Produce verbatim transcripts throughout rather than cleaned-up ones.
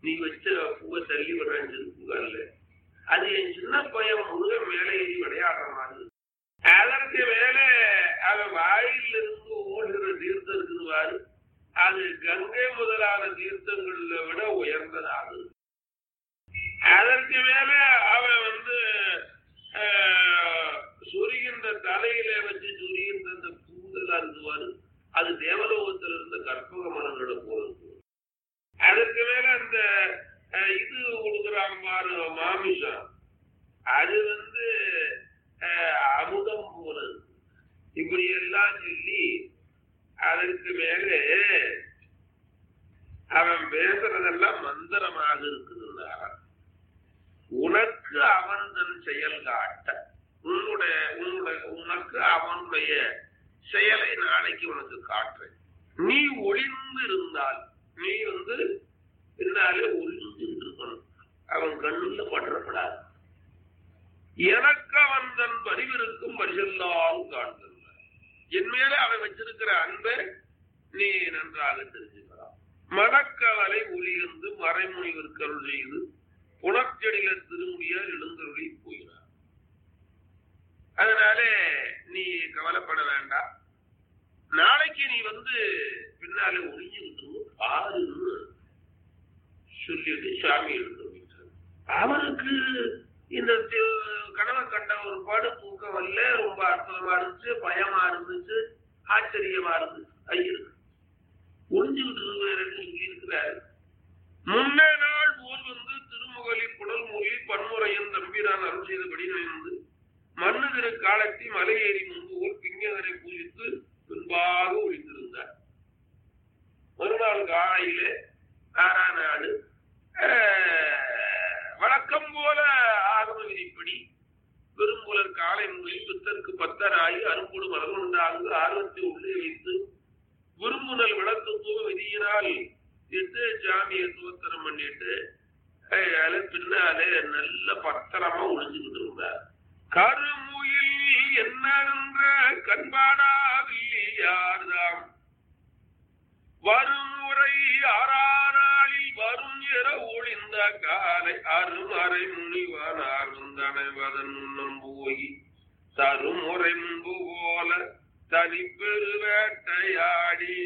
நீ வச்ச பூவை தள்ளி விடுறேன் செருப்புகள்ல. அது என் சின்ன பையன் முருகன் மேலே ஏறி விளையாடுற மாதிரி. அதற்கு மேலே அவன் வாயிலிருந்து ஓடுகிற தீர்த்தம் இருக்குதுவாரு, அது கங்கை முதலான தீர்த்தங்களை விட உயர்ந்ததாகுது. அதற்கு மேல அவன் வந்து சொரிகின்ற தலையில வச்சு சொரிகின்ற அந்த பூதெல்லாம் இருந்துவாரு, அது தேவலோகத்தில் இருந்த கற்பக மலங்களோட போல இருக்கு. அதற்கு மேல அந்த இது கொடுக்குறாங்க பாரு மாமிசம், அது வந்து அமுதம் போல இருக்கு. இப்படி எல்லாம் சொல்லி அதற்கு மேலே அவன் பேசுறதெல்லாம் மந்திரமாக இருக்குதுன்னாரா. உனக்கு அவன் தன் செயல் காட்ட, உன்னுடைய உன்னுடைய உனக்கு அவனுடைய செயலை நாளைக்கு உனக்கு காட்டுறேன். நீ ஒளிந்து இருந்தால், நீ வந்து பின்னாலே ஒளிந்து இருக்கணும், அவன் கண்ணுல பற்றப்படாது. எனக்கு அவன் தன் பரிவிருக்கும் பரிசெல்லாம் காண்கிறது. என் மேல அவன் வச்சிருக்கிற அன்பை நீ நன்றாக தெரிஞ்சுக்கலாம். மடக்கவலை ஒளியிருந்து மறைமுனிவர்கள் செய்து புனர்ச்செடியில திருமுடியால் எழுந்தருளி போகிறார். அதனாலே நீ கவலைப்பட வேண்டாம். நாளைக்கு நீ வந்து பின்னாலே ஒளிஞ்சுக்கிட்டு ஆறுன்னு சொல்லிட்டு சாமி எழுந்து அவனுக்கு இந்த கனவை கண்ட ஒரு பாடு தூக்கம் வரல, ரொம்ப அற்புதமா இருந்துச்சு, பயமா இருந்துச்சு, ஆச்சரியமா இருந்துச்சு. ஐயருக்கு ஒளிஞ்சுக்கிட்டு இருக்கிறன்னு சொல்லி இருக்கிறாரு. முன்னே நாள் போல் வந்து திருமுகலி புடல் மொழி பன்முறையின் தம்பிரான் அருள் செய்தபடி நினைந்து மண்ணு திரு காலத்தி மலையேறி முன்பு போல் பிங்கதரை பூஜித்து பின்பாக ஒழிந்திருந்தார். மறுநாள் காலையிலே ஆறாம் நாடு வழக்கம் போல ஆகம விதிப்படி பெரும்புலர் காலை மொழி பித்தற்கு பத்தராகி அரும்புடு மலர்ந்தாங்கு ஆர்வத்தை உள்ளே வைத்து விரும்புதல் விளக்கத்துவ விதியினால் இட்டு சாமியை துவத்திரம் பண்ணிட்டு பின்னாலே நல்ல பத்திரமா ஒளிஞ்சுக்கிட்டு இருந்தார். கருமுயில் என்ன கண்பாடாவில்லையார்தாம் வருமுறை ஆறானாளில் வரும் எற ஒளிந்த காலை அருமறை முனிவானார் வந்தனைவதன் முன்னம் போய் தருமுறை முன்பு போல தனிப்பெரு வேட்டையாடி.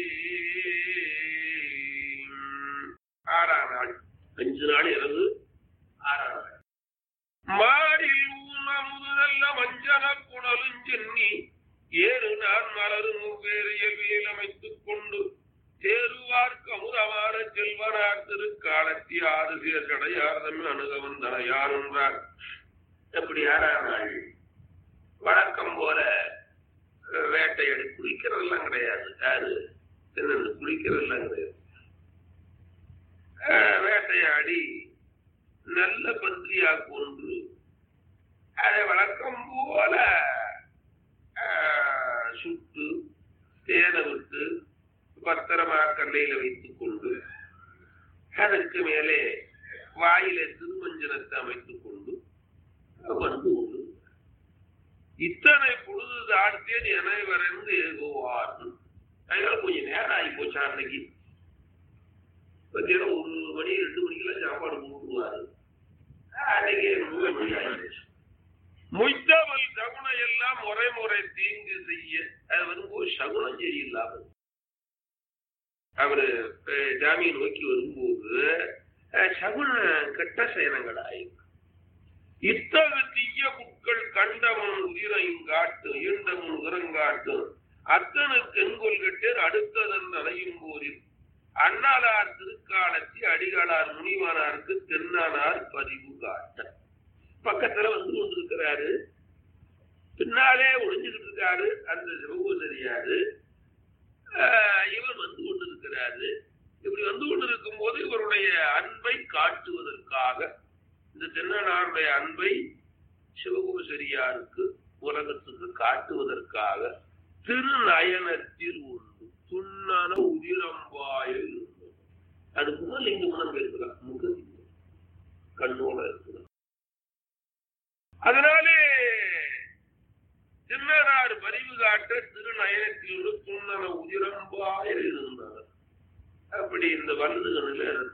ஆறாம் நாள், அஞ்சு நாள் இரவு ஆறாம் நாள். மாடில் ஊனமுதல்ல மஞ்சன குணலும் சென்னி ஏறு நான் மலரும் வேறியல் அமைத்துக் கொண்டு தேருவார்க்கு அமுதமான செல்வனார் திருக்காலத்தி ஆறு சேர் கடையார் தமிழ் அணுக வந்தன யார் என்றார். எப்படி ஆறாம் நாள் வழக்கம் போல வேட்டையாடி குளிக்கிறதெல்லாம் கிடையாது. யாரு என்னென்ன குளிக்கிறதெல்லாம் கிடையாது. வேட்டையாடி நல்ல பன்றியா கொன்று அதை வழக்கம் போல சுட்டு தேனை விட்டு பத்திரமா கண்ணையில வைத்துக் கொண்டு அதற்கு மேலே வாயில திருமஞ்சனத்தை அமைத்துக் கொண்டு வந்து கொண்டு இத்தனை பொழுது தாழ்த்தேன் என வரைந்து ஏகுவார்கள். அதனால கொஞ்சம் நேரம் ஆகி போச்சா. அன்னைக்கு பார்த்தீங்கன்னா ஒரு மணி ரெண்டு மணிக்கெல்லாம் சாப்பாடு போட்டுருவாரு. அன்னைக்கு மூணு மணி ஆயிடுச்சு. முய்த்தவள் சகுனம் எல்லாம் முறை முறை தீங்கு செய்ய அது வரும்போது சகுனம் சரியில்லாம அவரு ஜாமியை நோக்கி வரும்போது சகுன கெட்ட சேனங்கள் ஆயிருக்கு. இத்தகு தீய புட்கள் கண்டவன் உயிரைங்காட்டு ஈண்டவன் உரங்காட்டும் அத்தனு தென்கொள் கட்டேர் அடுத்ததன் அலையும் போரில் அண்ணாளார் திருக்காலத்தி அடிகளார் முனிவானாருக்கு தென்னானார் பதிவு காட்ட. பக்கத்துல வந்து கொண்டிருக்கிறாரு, பின்னாலே ஒளிஞ்சுக்கிட்டு இருக்காரு அந்த சிவகோசரியாரு. இவர் வந்து கொண்டிருக்கிறாரு. இப்படி வந்து கொண்டிருக்கும் போது இவருடைய அன்பை காட்டுவதற்காக, இந்த தென்னானாருடைய அன்பை சிவகோசரியாருக்கு உலகத்துக்கு காட்டுவதற்காக திருநயனத்தில் உண்டு துண்ணான உதிரம்பாயில் இருந்தது. அது முகலிங்கமனம் இருக்கிறார், முகலிங்கம் கண்ணோட இருக்கிறார். அதனாலே திருநானார் பரிவு காட்ட திருநயனத்தில் துண்ணன உதிரம்பாயில் இருந்தார். அப்படி இந்த வலது கண்ணில்